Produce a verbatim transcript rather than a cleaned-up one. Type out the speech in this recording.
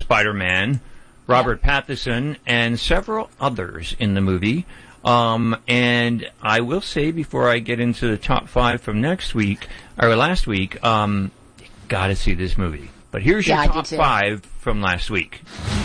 Spider-Man, Robert yeah. Pattinson, and several others in the movie. Um, and I will say before I get into the top five from next week, or last week, um, gotta see this movie. But here's your yeah, top five from last week.